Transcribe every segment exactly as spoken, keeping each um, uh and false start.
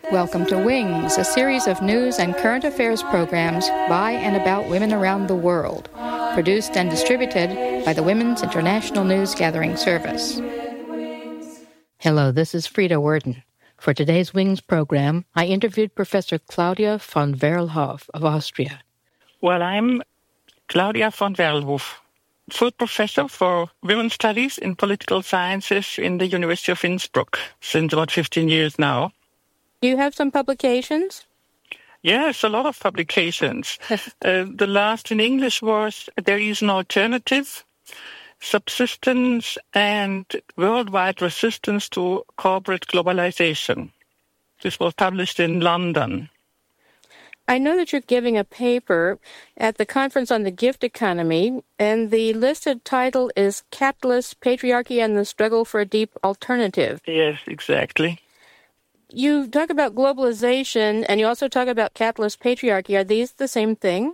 Welcome to Wings, a series of news and current affairs programs by and about women around the world, produced and distributed by the Women's International News Gathering Service. Hello, this is Frida Worden. For today's Wings program, I interviewed Professor Claudia von Werlhof of Austria. Well, I'm Claudia von Werlhof, full professor for women's studies in political sciences in the University of Innsbruck since about fifteen years now. Do you have some publications? Yes, a lot of publications. uh, the last in English was There is an Alternative, Subsistence and Worldwide Resistance to Corporate Globalization. This was published in London. I know that you're giving a paper at the Conference on the Gift Economy, and the listed title is Capitalist Patriarchy and the Struggle for a Deep Alternative. Yes, exactly. You talk about globalization, and you also talk about capitalist patriarchy. Are these the same thing?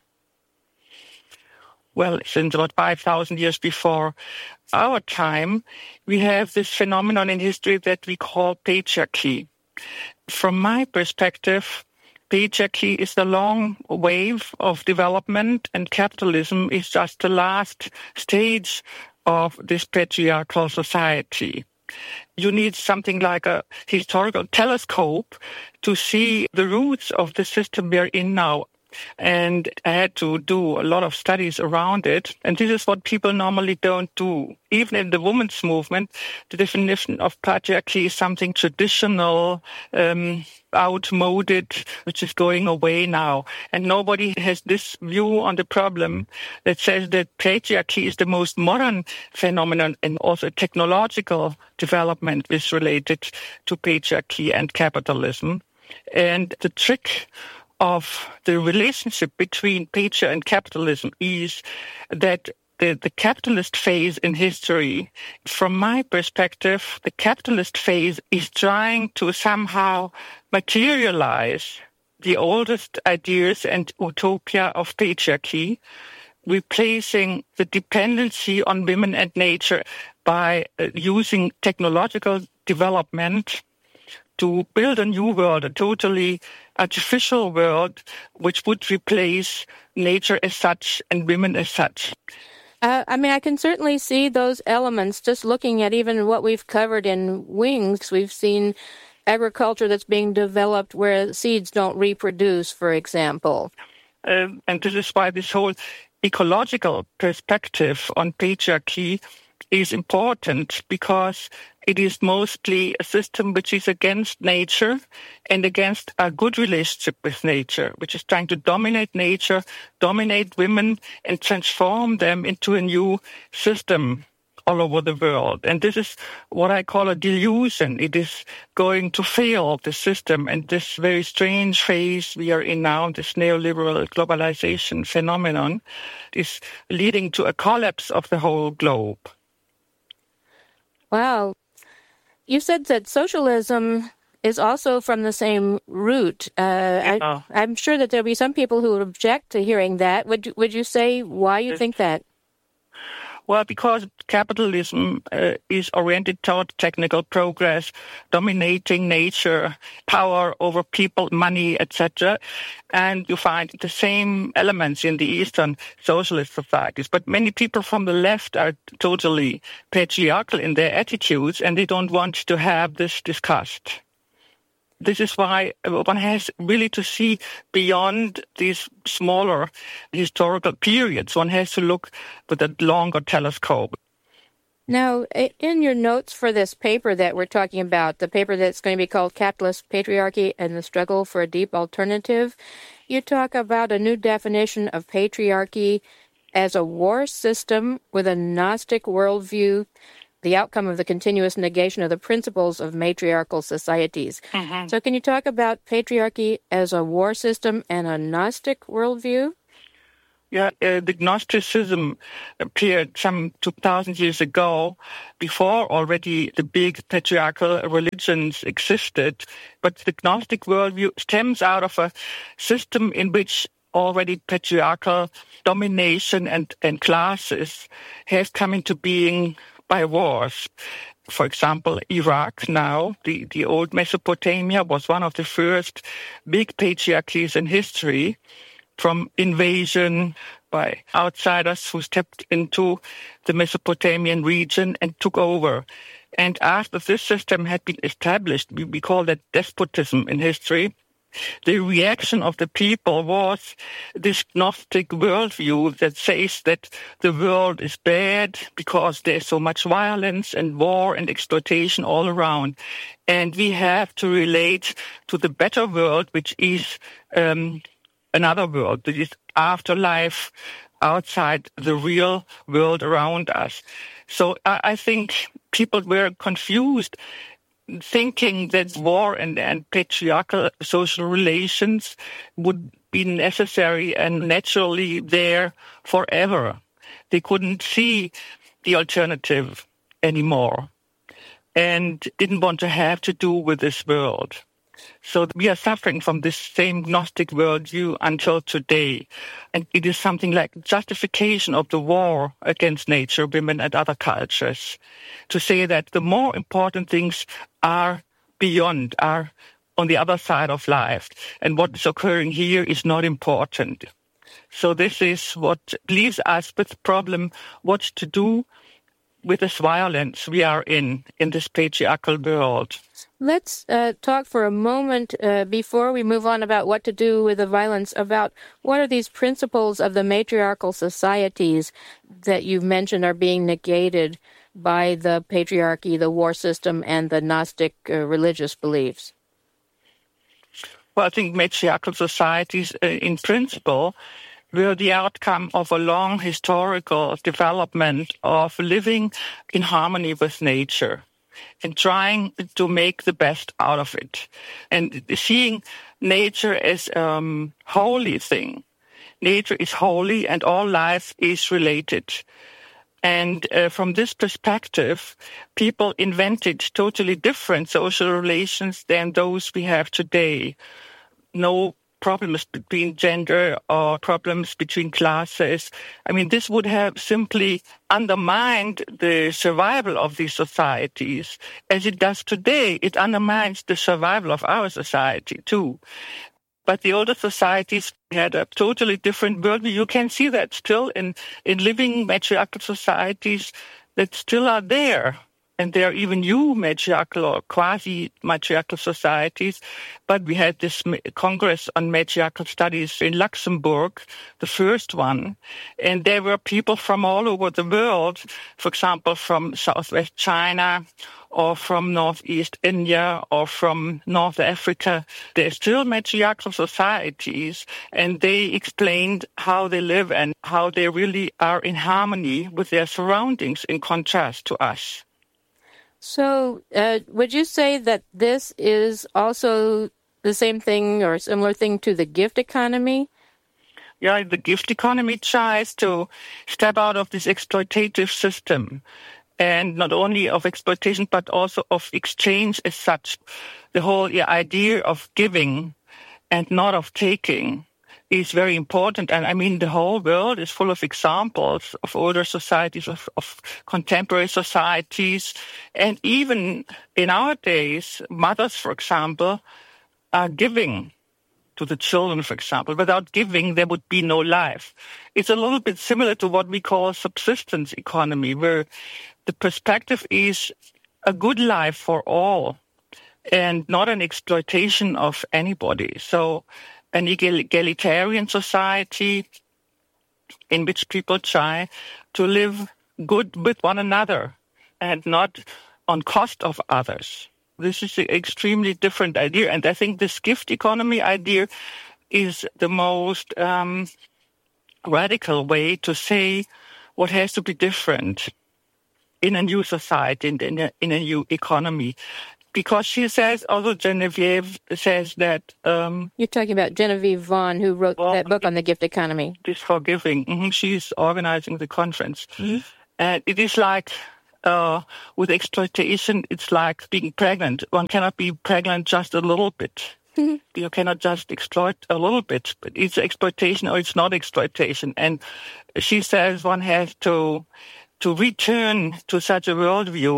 Well, since about five thousand years before our time, we have this phenomenon in history that we call patriarchy. From my perspective, patriarchy is the long wave of development, and capitalism is just the last stage of this patriarchal society. You need something like a historical telescope to see the roots of the system we're in now. And I had to do a lot of studies around it. And this is what people normally don't do. Even in the women's movement, the definition of patriarchy is something traditional, um, outmoded, which is going away now. And nobody has this view on the problem that says that patriarchy is the most modern phenomenon, and also technological development is related to patriarchy and capitalism. And the trick of the relationship between patriarchy and capitalism is that the, the capitalist phase in history, from my perspective, the capitalist phase is trying to somehow materialize the oldest ideas and utopia of patriarchy, replacing the dependency on women and nature by uh, using technological development to build a new world, a totally artificial world, which would replace nature as such and women as such. Uh, I mean, I can certainly see those elements just looking at even what we've covered in Wings. We've seen agriculture that's being developed where seeds don't reproduce, for example. Uh, and this is why this whole ecological perspective on patriarchy is important, because it is mostly a system which is against nature and against a good relationship with nature, which is trying to dominate nature, dominate women, and transform them into a new system all over the world. And this is what I call a delusion. It is going to fail, the system, and this very strange phase we are in now, this neoliberal globalization phenomenon, is leading to a collapse of the whole globe. Wow. You said that socialism is also from the same root. Uh, yeah. I, I'm sure that there'll be some people who would object to hearing that. Would you, would you say why you think that? Well, because capitalism uh, is oriented toward technical progress, dominating nature, power over people, money, et cetera. And you find the same elements in the Eastern socialist societies. But many people from the left are totally patriarchal in their attitudes, and they don't want to have this discussed. This is why one has really to see beyond these smaller historical periods. One has to look with a longer telescope. Now, in your notes for this paper that we're talking about, the paper that's going to be called Capitalist Patriarchy and the Struggle for a Deep Alternative, you talk about a new definition of patriarchy as a war system with a Gnostic worldview, the outcome of the continuous negation of the principles of matriarchal societies. Mm-hmm. So can you talk about patriarchy as a war system and a Gnostic worldview? Yeah, uh, the Gnosticism appeared some two thousand years ago, before already the big patriarchal religions existed. But the Gnostic worldview stems out of a system in which already patriarchal domination and, and classes have come into being by wars. For example, Iraq now, the, the old Mesopotamia was one of the first big patriarchies in history, from invasion by outsiders who stepped into the Mesopotamian region and took over. And after this system had been established, we, we call that despotism in history, the reaction of the people was this Gnostic worldview that says that the world is bad because there's so much violence and war and exploitation all around. And we have to relate to the better world, which is um, another world, that is afterlife outside the real world around us. So I, I think people were confused, thinking that war and, and patriarchal social relations would be necessary and naturally there forever. They couldn't see the alternative anymore and didn't want to have to do with this world. So we are suffering from this same Gnostic worldview until today. And it is something like justification of the war against nature, women, and other cultures, to say that the more important things are beyond, are on the other side of life. And what is occurring here is not important. So this is what leaves us with the problem, what to do with this violence we are in, in this patriarchal world. Let's uh, talk for a moment uh, before we move on about what to do with the violence, about what are these principles of the matriarchal societies that you've mentioned are being negated by the patriarchy, the war system, and the Gnostic uh, religious beliefs? Well, I think matriarchal societies, uh, in principle, were the outcome of a long historical development of living in harmony with nature and trying to make the best out of it, and seeing nature as a um, holy thing. Nature is holy and all life is related. And uh, from this perspective, people invented totally different social relations than those we have today. No problems between gender or problems between classes. I mean, this would have simply undermined the survival of these societies. As it does today, it undermines the survival of our society too. But the older societies had a totally different worldview. You can see that still in, in living matriarchal societies that still are there. And there are even new matriarchal or quasi-matriarchal societies. But we had this Congress on Matriarchal Studies in Luxembourg, the first one. And there were people from all over the world, for example, from Southwest China or from Northeast India or from North Africa. There are still matriarchal societies, and they explained how they live and how they really are in harmony with their surroundings in contrast to us. So uh, would you say that this is also the same thing or similar thing to the gift economy? Yeah, the gift economy tries to step out of this exploitative system, and not only of exploitation, but also of exchange as such. The whole yeah, idea of giving and not of taking is very important. And I mean, the whole world is full of examples of older societies, of, of contemporary societies. And even in our days, mothers, for example, are giving to the children, for example. Without giving, there would be no life. It's a little bit similar to what we call subsistence economy, where the perspective is a good life for all and not an exploitation of anybody. So an egalitarian society in which people try to live good with one another and not on cost of others. This is an extremely different idea. And I think this gift economy idea is the most um, radical way to say what has to be different in a new society and in a, in a new economy. Because she says, although Genevieve says that... Um, You're talking about Genevieve Vaughn, who wrote well, that book on the gift economy. This Forgiving. Mm-hmm. She's organizing the conference. Mm-hmm. And it is like, uh, with exploitation, it's like being pregnant. One cannot be pregnant just a little bit. Mm-hmm. You cannot just exploit a little bit. But it's exploitation or it's not exploitation. And she says one has to, to return to such a worldview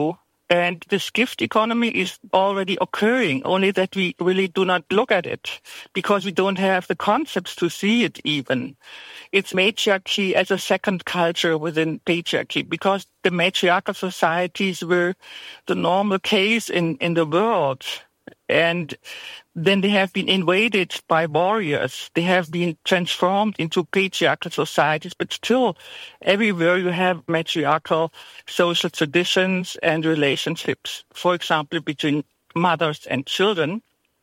And this gift economy is already occurring, only that we really do not look at it because we don't have the concepts to see it even. It's matriarchy as a second culture within patriarchy because the matriarchal societies were the normal case in, in the world. And then they have been invaded by warriors. They have been transformed into patriarchal societies, but still everywhere you have matriarchal social traditions and relationships. For example, between mothers and children,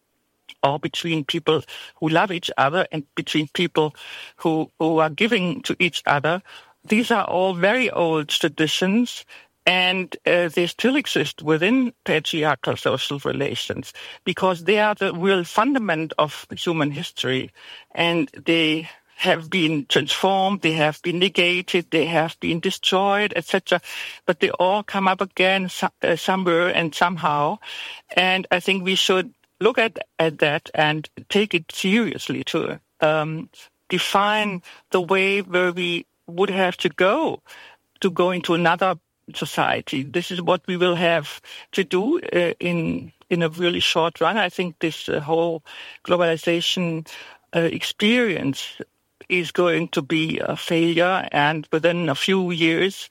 or between people who love each other and between people who, who are giving to each other. These are all very old traditions. And uh, they still exist within patriarchal social relations because they are the real fundament of human history. And they have been transformed, they have been negated, they have been destroyed, et cetera. But they all come up again so, uh, somewhere and somehow. And I think we should look at, at that and take it seriously to um, define the way where we would have to go to go into another society. This is what we will have to do uh, in in a really short run. I think this uh, whole globalization uh, experience is going to be a failure, and within a few years,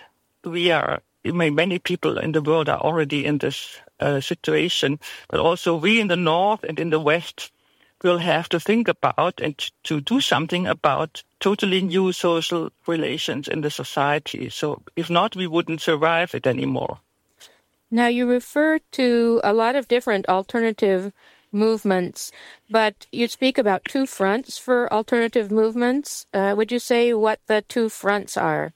we are. I mean, many people in the world are already in this uh, situation, but also we in the North and in the West will have to think about and to do something about totally new social relations in the society. So if not, we wouldn't survive it anymore. Now, you refer to a lot of different alternative movements, but you speak about two fronts for alternative movements. Uh, would you say what the two fronts are?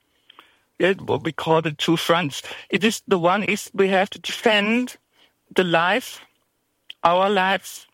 Yeah, what we call the two fronts. It is the one is we have to defend the life, our lives,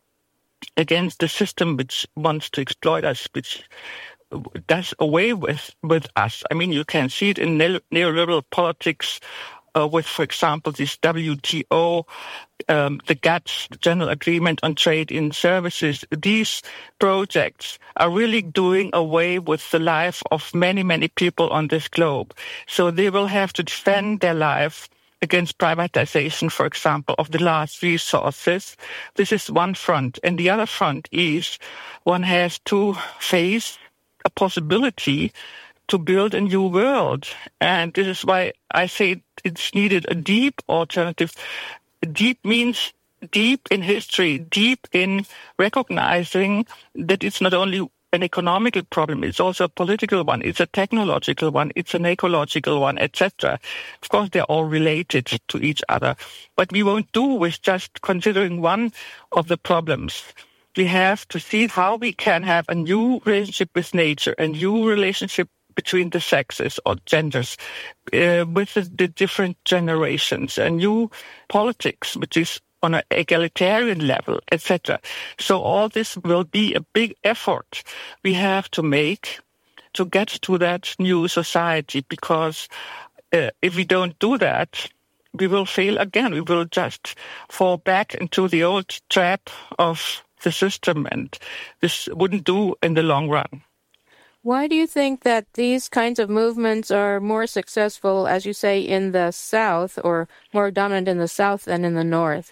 against the system which wants to exploit us, which does away with, with us. I mean, you can see it in neo- neoliberal politics uh, with, for example, this W T O, um, the GATT, the General Agreement on Trade in Services. These projects are really doing away with the life of many, many people on this globe. So they will have to defend their life against privatization, for example, of the last resources. This is one front. And the other front is one has to face a possibility to build a new world. And this is why I say it's needed a deep alternative. Deep means deep in history, deep in recognizing that it's not only an economical problem, it's also a political one, it's a technological one, it's an ecological one, et cetera. Of course, they're all related to each other. But we won't do with just considering one of the problems. We have to see how we can have a new relationship with nature, a new relationship between the sexes or genders, uh, with the, the different generations, a new politics, which is on an egalitarian level, et cetera. So all this will be a big effort we have to make to get to that new society, because uh, if we don't do that, we will fail again. We will just fall back into the old trap of the system, and this wouldn't do in the long run. Why do you think that these kinds of movements are more successful, as you say, in the South, or more dominant in the South than in the North?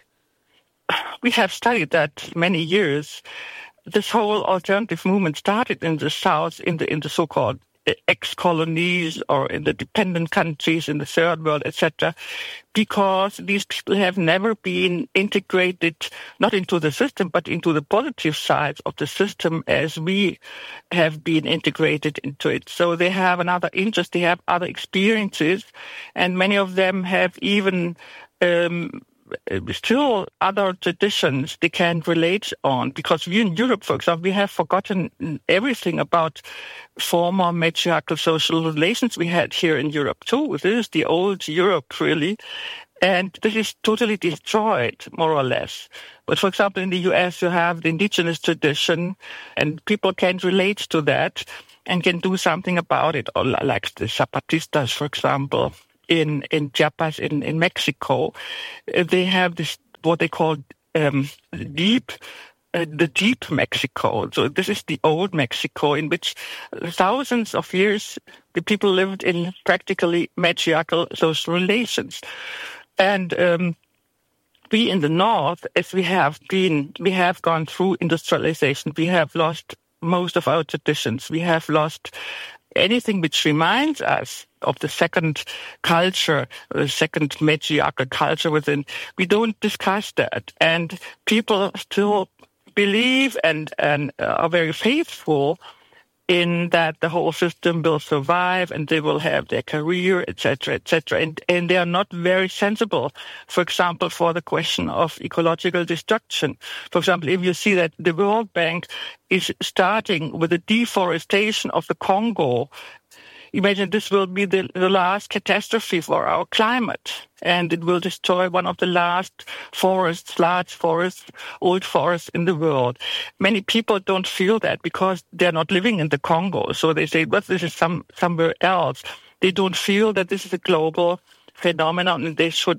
We have studied that many years. This whole alternative movement started in the South, in the in the so-called ex-colonies or in the dependent countries in the third world, et cetera, because these people have never been integrated, not into the system, but into the positive sides of the system as we have been integrated into it. So they have another interest, they have other experiences, and many of them have even um, still other traditions they can relate on, because we in Europe, for example, we have forgotten everything about former matriarchal social relations we had here in Europe too. This is the old Europe, really, and this is totally destroyed, more or less. But for example, in the U S, you have the indigenous tradition, and people can relate to that and can do something about it, or like the Zapatistas, for example. In, in Chiapas, in, in Mexico, they have this, what they call um, deep uh, the deep Mexico. So this is the old Mexico in which thousands of years the people lived in practically matriarchal social relations. And um, we in the North, as we have been, we have gone through industrialization. We have lost most of our traditions. We have lost anything which reminds us of the second culture, the second matriarchal culture within. We don't discuss that. And people still believe and, and are very faithful in that the whole system will survive and they will have their career, et cetera, et cetera. And, and they are not very sensible, for example, for the question of ecological destruction. For example, if you see that the World Bank is starting with the deforestation of the Congo, imagine this will be the, the last catastrophe for our climate, and it will destroy one of the last forests, large forests, old forests in the world. Many people don't feel that because they're not living in the Congo. So they say, well, this is some somewhere else. They don't feel that this is a global phenomenon and they should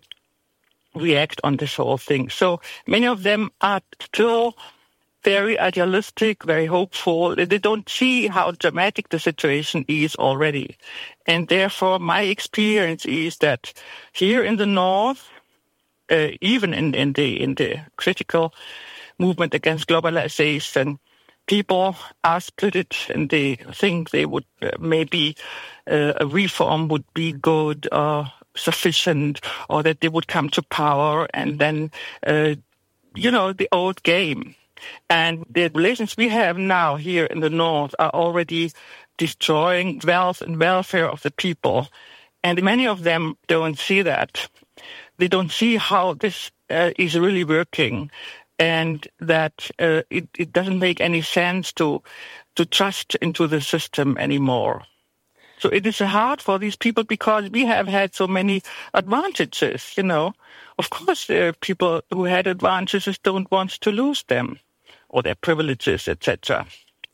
react on this whole thing. So many of them are still very idealistic, very hopeful. They don't see how dramatic the situation is already. And therefore, my experience is that here in the North, uh, even in, in the in the critical movement against globalization, people are split and they think they would uh, maybe uh, a reform would be good or sufficient, or that they would come to power and then, uh, you know, the old game. And the relations we have now here in the North are already destroying wealth and welfare of the people. And many of them don't see that. They don't see how this uh, is really working, and that uh, it, it doesn't make any sense to to trust into the system anymore. So it is hard for these people because we have had so many advantages, you know. Of course, uh, people who had advantages don't want to lose them, or their privileges, et cetera.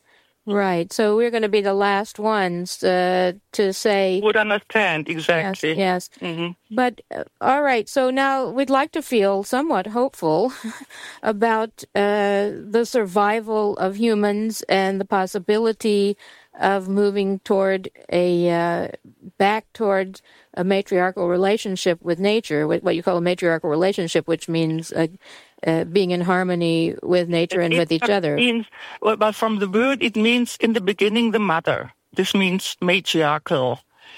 Right. So we're going to be the last ones uh, to say... Would understand, exactly. Yes. yes. Mm-hmm. But, uh, all right, so now we'd like to feel somewhat hopeful about uh, the survival of humans and the possibility of moving toward a, uh, back toward a matriarchal relationship with nature, what you call a matriarchal relationship, which means... Uh, Uh, being in harmony with nature and it with each other. Means, well, but from the word, it means in the beginning the mother. This means matriarchal.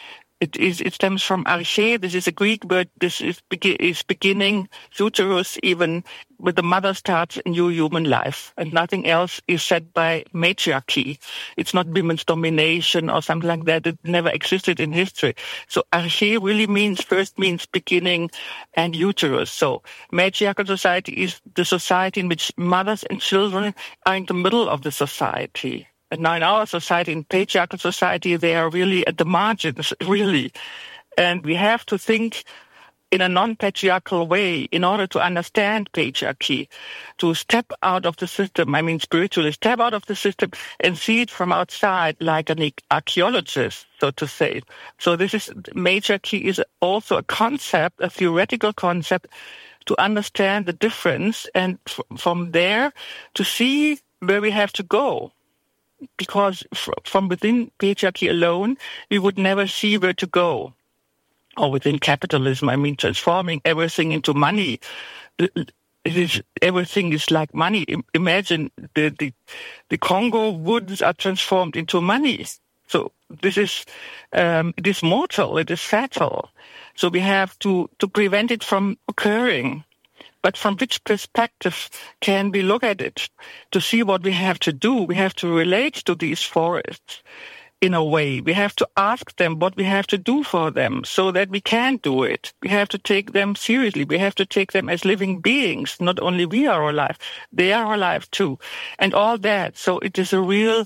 It is. It stems from arche. This is a Greek word. This is, is beginning, uterus, even with the mother starts a new human life. And nothing else is said by matriarchy. It's not women's domination or something like that. It never existed in history. So arche really means, first means beginning and uterus. So matriarchal society is the society in which mothers and children are in the middle of the society. And now in our society, in patriarchal society, they are really at the margins, really. And we have to think in a non-patriarchal way in order to understand patriarchy, to step out of the system, I mean spiritually, step out of the system and see it from outside like an archaeologist, so to say. So this is, matriarchy is also a concept, a theoretical concept, to understand the difference and f- from there to see where we have to go. Because from within patriarchy alone, we would never see where to go. Or within capitalism, I mean, transforming everything into money. It is, everything is like money. Imagine the, the, the Congo woods are transformed into money. So this is, um, it is mortal, it is fatal. So we have to, to prevent it from occurring. But from which perspective can we look at it to see what we have to do? We have to relate to these forests in a way. We have to ask them what we have to do for them so that we can do it. We have to take them seriously. We have to take them as living beings. Not only we are alive, they are alive too. And all that. So it is a real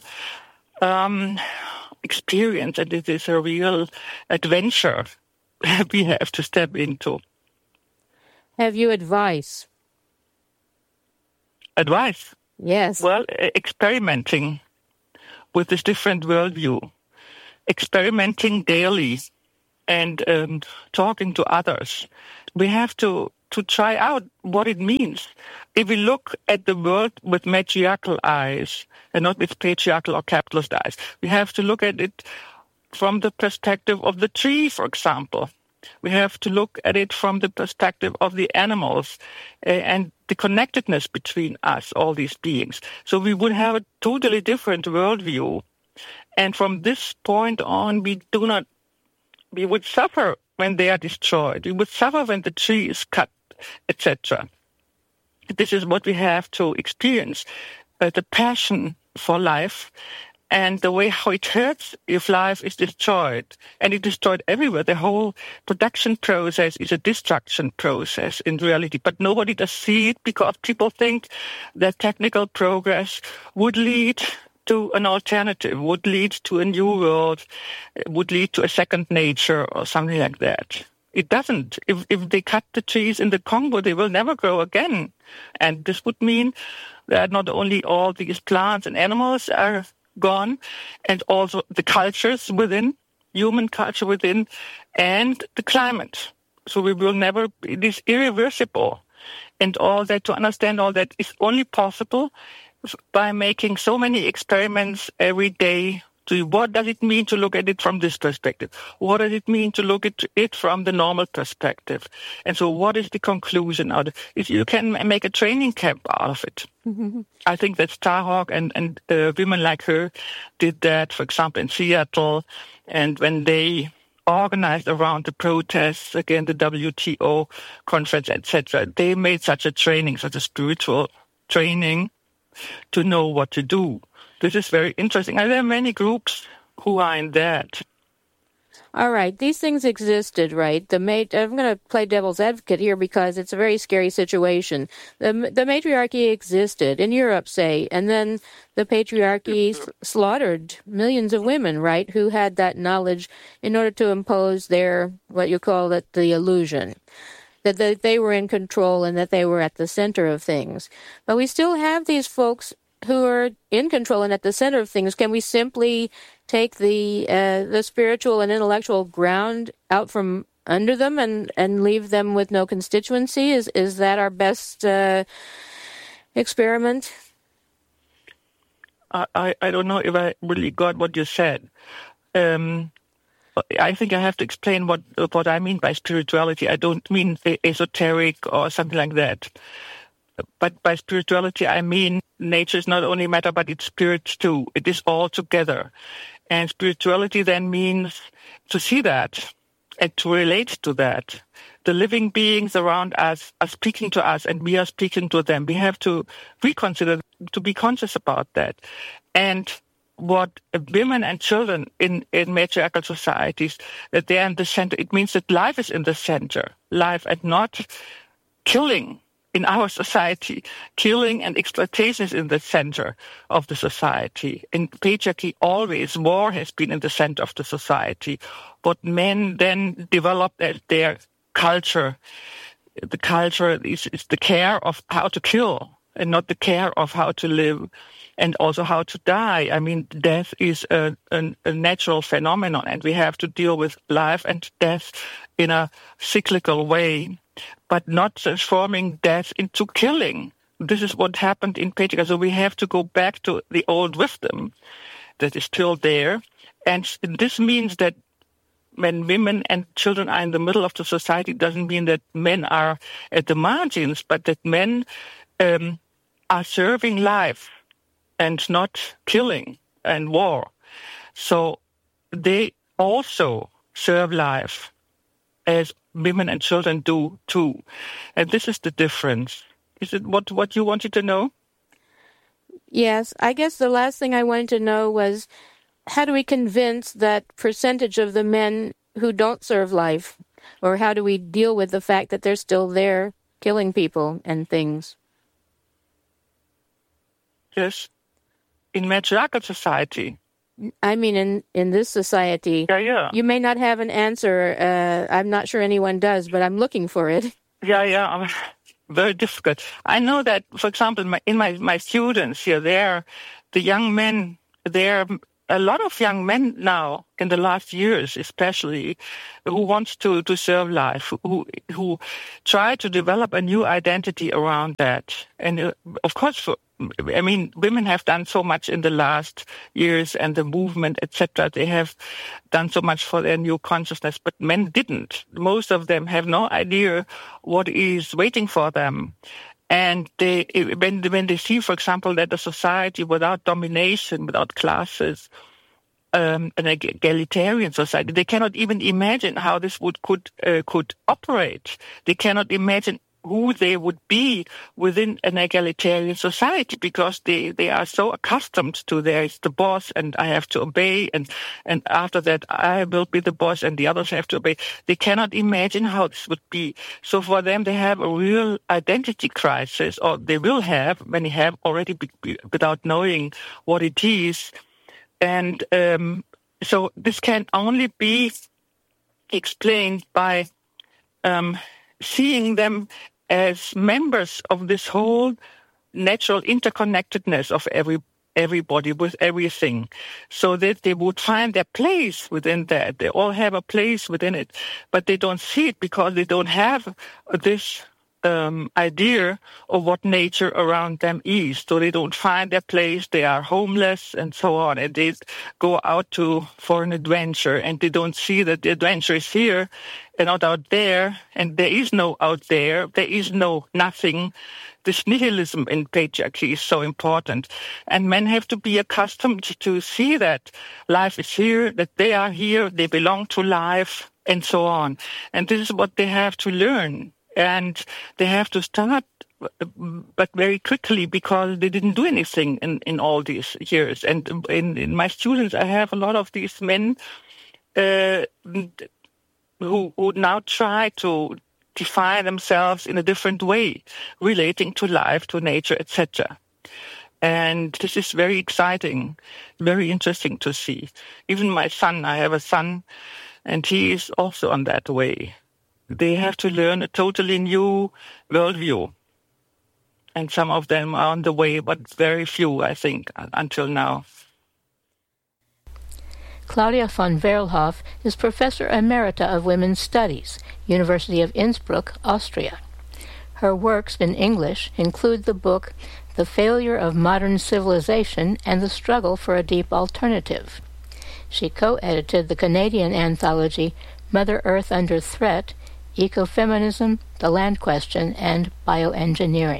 um, experience, and it is a real adventure we have to step into. Have you advice? Advice? Yes. Well, experimenting with this different worldview, experimenting daily and um, talking to others. We have to to try out what it means. If we look at the world with matriarchal eyes and not with patriarchal or capitalist eyes, we have to look at it from the perspective of the tree, for example. We have to look at it from the perspective of the animals uh, and the connectedness between us, all these beings. So we would have a totally different worldview. And from this point on, we do not, we would suffer when they are destroyed. We would suffer when the tree is cut, et cetera. This is what we have to experience, uh, the passion for life and the way how it hurts if life is destroyed. And it's destroyed everywhere. The whole production process is a destruction process in reality. But nobody does see it because people think that technical progress would lead to an alternative, would lead to a new world, would lead to a second nature or something like that. It doesn't. If, if they cut the trees in the Congo, they will never grow again. And this would mean that not only all these plants and animals are gone, and also the cultures within, human culture within, and the climate. So we will never, it is irreversible. And all that, to understand all that is only possible by making so many experiments every day. So what does it mean to look at it from this perspective? What does it mean to look at it from the normal perspective? And so what is the conclusion out of it? You can make a training camp out of it. Mm-hmm. I think that Starhawk and, and uh, women like her did that, for example, in Seattle. And when they organized around the protests, again, the W T O conference, et cetera, they made such a training, such a spiritual training to know what to do. This is very interesting. And there are many groups who are in that. All right. These things existed, right? The mat- I'm going to play devil's advocate here because it's a very scary situation. The, the matriarchy existed in Europe, say, and then the patriarchy s- slaughtered millions of women, right, who had that knowledge in order to impose their, what you call it, the illusion. That they, they were in control and that they were at the center of things. But we still have these folks who are in control and at the center of things. Can we simply take the uh, the spiritual and intellectual ground out from under them and, and leave them with no constituency? Is is that our best uh, experiment? I, I don't know if I really got what you said. Um, I think I have to explain what what I mean by spirituality. I don't mean esoteric or something like that. But by spirituality, I mean nature is not only matter, but it's spirit too. It is all together. And spirituality then means to see that and to relate to that. The living beings around us are speaking to us and we are speaking to them. We have to reconsider, to be conscious about that. And what women and children in, in matriarchal societies, that they are in the center, it means that life is in the center. Life and not killing. In our society, killing and exploitation is in the center of the society. In patriarchy, always war has been in the center of the society. What men then developed as their culture, the culture is, is the care of how to kill and not the care of how to live and also how to die. I mean, death is a, a, a natural phenomenon and we have to deal with life and death in a cyclical way, but not transforming death into killing. This is what happened in patriarchy. So we have to go back to the old wisdom that is still there. And this means that when women and children are in the middle of the society, it doesn't mean that men are at the margins, but that men um, are serving life and not killing and war. So they also serve life as women and children do too. And this is the difference. Is it what, what you wanted to know? Yes. I guess the last thing I wanted to know was, how do we convince that percentage of the men who don't serve life? Or how do we deal with the fact that they're still there killing people and things? Yes. In matriarchal society. I mean, in, in this society, yeah, yeah. You may not have an answer. Uh, I'm not sure anyone does, but I'm looking for it. Yeah, yeah, very difficult. I know that, for example, my, in my, my students here, they're the young men, they're a lot of young men now, in the last years especially, who wants to, to serve life, who who try to develop a new identity around that. And uh, of course, for, I mean, women have done so much in the last years, and the movement, et cetera. They have done so much for their new consciousness, but men didn't. Most of them have no idea what is waiting for them. And they, when, when they see, for example, that a society without domination, without classes, um, an egalitarian society, they cannot even imagine how this would could uh, could operate. They cannot imagine who they would be within an egalitarian society, because they, they are so accustomed to there is the boss and I have to obey, and, and after that I will be the boss and the others have to obey. They cannot imagine how this would be. So for them, they have a real identity crisis, or they will have, many have already be, be, without knowing what it is. And um, so this can only be explained by um, seeing them as members of this whole natural interconnectedness of every everybody with everything, so that they would find their place within that. They all have a place within it, but they don't see it because they don't have this um, idea of what nature around them is. So they don't find their place. They are homeless and so on, and they go out to for an adventure, and they don't see that the adventure is here and not out there, and there is no out there. There is no nothing. This nihilism in patriarchy is so important, and men have to be accustomed to see that life is here, that they are here, they belong to life, and so on. And this is what they have to learn. And they have to start, but very quickly, because they didn't do anything in, in all these years. And in, in my students, I have a lot of these men uh, who, who now try to define themselves in a different way, relating to life, to nature, et cetera. And this is very exciting, very interesting to see. Even my son, I have a son, and he is also on that way. They have to learn a totally new worldview. And some of them are on the way, but very few, I think, until now. Claudia von Wehrlehoff is Professor Emerita of Women's Studies, University of Innsbruck, Austria. Her works in English include the book The Failure of Modern Civilization and the Struggle for a Deep Alternative. She co-edited the Canadian anthology Mother Earth Under Threat, Ecofeminism, The Land Question, and Bioengineering.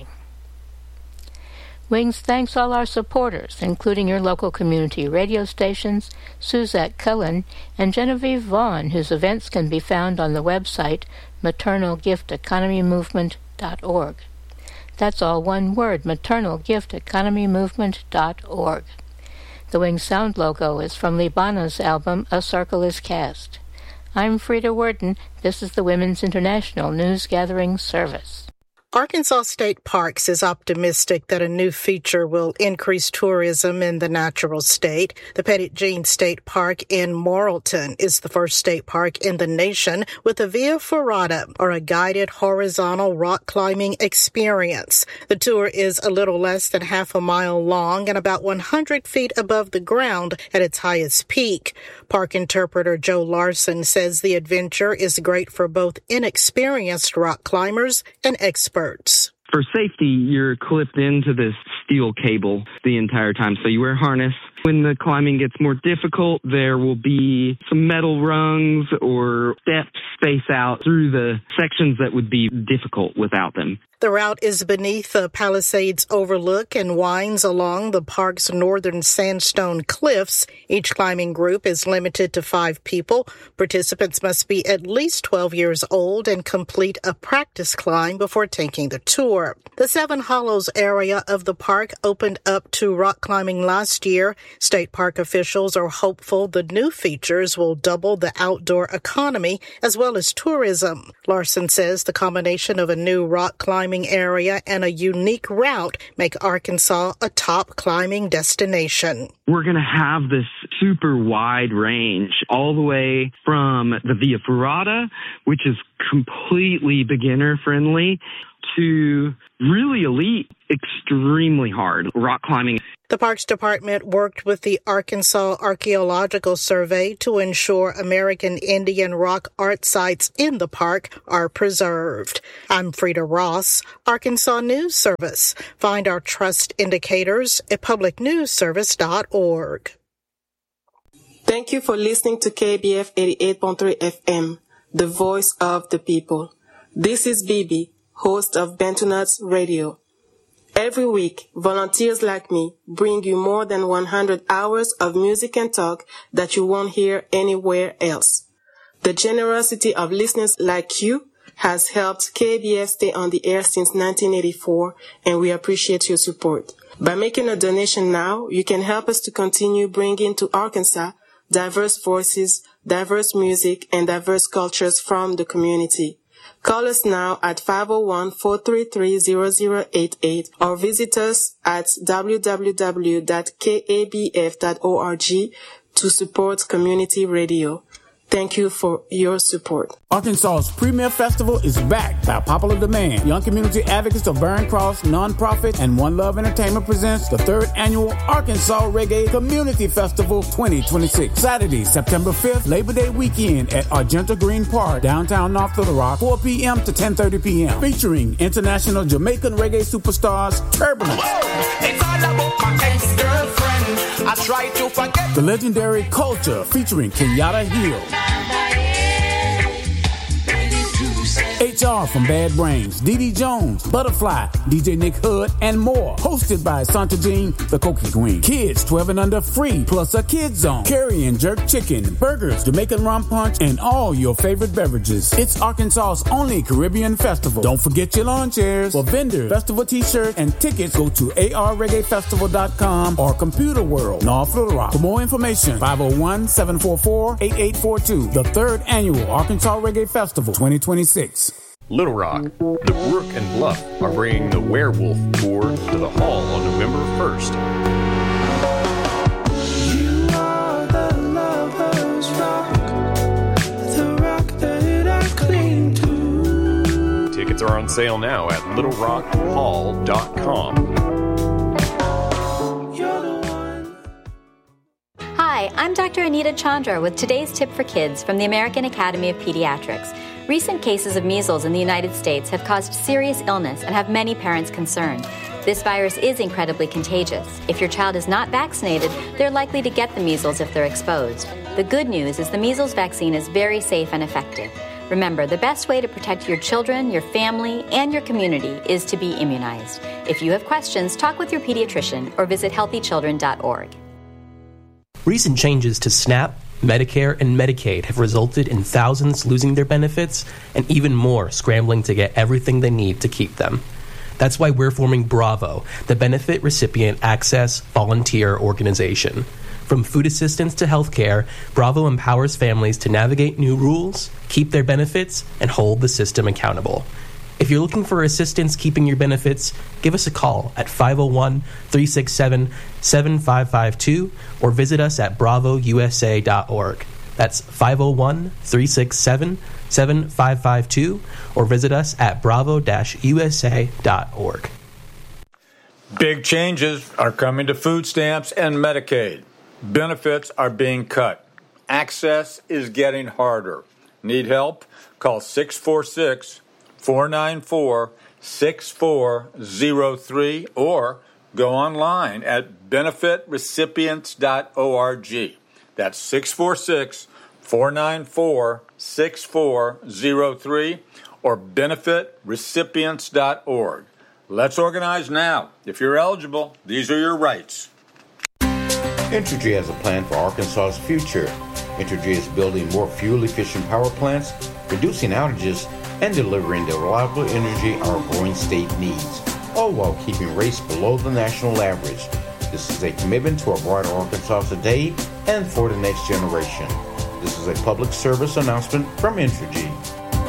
Wings thanks all our supporters, including your local community radio stations, Suzette Cullen, and Genevieve Vaughn, whose events can be found on the website maternal gift economy movement dot org. That's all one word, maternal gift economy movement dot org. The Wings sound logo is from Libana's album A Circle is Cast. I'm Frida Worden. This is the Women's International News Gathering Service. Arkansas State Parks is optimistic that a new feature will increase tourism in the natural state. The Petit Jean State Park in Morrilton is the first state park in the nation with a Via Ferrata, or a guided horizontal rock climbing experience. The tour is a little less than half a mile long and about one hundred feet above the ground at its highest peak. Park interpreter Joe Larson says the adventure is great for both inexperienced rock climbers and experts. For safety, you're clipped into this steel cable the entire time, so you wear a harness. When the climbing gets more difficult, there will be some metal rungs or steps space out through the sections that would be difficult without them. The route is beneath the Palisades Overlook and winds along the park's northern sandstone cliffs. Each climbing group is limited to five people. Participants must be at least twelve years old and complete a practice climb before taking the tour. The Seven Hollows area of the park opened up to rock climbing last year. State park officials are hopeful the new features will double the outdoor economy as well as tourism. Larson says the combination of a new rock climbing area and a unique route make Arkansas a top climbing destination. We're going to have this super wide range all the way from the Via Ferrata, which is completely beginner friendly, to really elite, extremely hard rock climbing. The Parks Department worked with the Arkansas Archaeological Survey to ensure American Indian rock art sites in the park are preserved. I'm Frida Ross, Arkansas News Service. Find our trust indicators at public news service dot org. Thank you for listening to K B F eighty-eight point three F M, the voice of the people. This is Bibi, host of Bentonuts Radio. Every week, volunteers like me bring you more than one hundred hours of music and talk that you won't hear anywhere else. The generosity of listeners like you has helped K B S stay on the air since nineteen eighty-four, and we appreciate your support. By making a donation now, you can help us to continue bringing to Arkansas diverse voices, diverse music, and diverse cultures from the community. Call us now at five oh one, four three three, zero zero eight eight or visit us at w w w dot k a b f dot org to support community radio. Thank you for your support. Arkansas's premier festival is back by popular demand. Young community advocates of Barron Cross Nonprofit and One Love Entertainment presents the third annual Arkansas Reggae Community Festival twenty twenty-six. Saturday, September fifth, Labor Day weekend at Argenta Green Park, downtown North Little Rock, four p.m. to ten thirty p.m. Featuring international Jamaican reggae superstars Turbulence. It's all about my ex-girlfriend. I try to forget. The legendary Culture featuring Kenyatta Hill. H R from Bad Brains, Dee Dee Jones, Butterfly, D J Nick Hood, and more. Hosted by Santa Jean, the Cokie Queen. Kids twelve and under free, plus a kids zone. Curry and jerk chicken, burgers, Jamaican rum punch, and all your favorite beverages. It's Arkansas's only Caribbean festival. Don't forget your lawn chairs. For vendors, festival t-shirts, and tickets, go to a r reggae festival dot com or Computer World, North Little Rock. For more information, five oh one, seven four four, eight eight four two. The third annual Arkansas Reggae Festival twenty twenty-six. Little Rock, the Brook and Bluff are bringing the Werewolf Tour to the Hall on November first. You are the lover's rock, the rock that I cling to. Tickets are on sale now at little rock hall dot com. Hi, I'm Doctor Anita Chandra with today's tip for kids from the American Academy of Pediatrics. Recent cases of measles in the United States have caused serious illness and have many parents concerned. This virus is incredibly contagious. If your child is not vaccinated, they're likely to get the measles if they're exposed. The good news is the measles vaccine is very safe and effective. Remember, the best way to protect your children, your family, and your community is to be immunized. If you have questions, talk with your pediatrician or visit healthy children dot org. Recent changes to SNAP, Medicare, and Medicaid have resulted in thousands losing their benefits and even more scrambling to get everything they need to keep them. That's why we're forming Bravo, the Benefit Recipient Access Volunteer Organization. From food assistance to healthcare, Bravo empowers families to navigate new rules, keep their benefits, and hold the system accountable. If you're looking for assistance keeping your benefits, give us a call at five oh one, three six seven, seven five five two or visit us at bravo u s a dot org. That's five oh one, three six seven, seven five five two or visit us at bravo dash u s a dot org. Big changes are coming to food stamps and Medicaid. Benefits are being cut. Access is getting harder. Need help? Call six four six, four nine four, six four zero three or go online at benefit recipients dot org. That's six four six, four nine four, six four zero three or benefit recipients dot org. Let's organize now. If you're eligible, these are your rights. Entergy has a plan for Arkansas's future. Entergy is building more fuel-efficient power plants, reducing outages, and delivering the reliable energy our growing state needs, all while keeping rates below the national average. This is a commitment to a brighter Arkansas today and for the next generation. This is a public service announcement from Entergy.